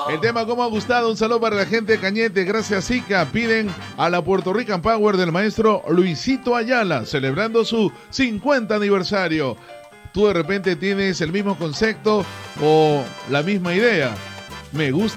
El tema cómo ha gustado, un saludo para la gente de Cañete, gracias Zika, piden a la Puerto Rican Power del maestro Luisito Ayala, celebrando su 50 aniversario. Tú de repente tienes el mismo concepto o la misma idea. Me gusta.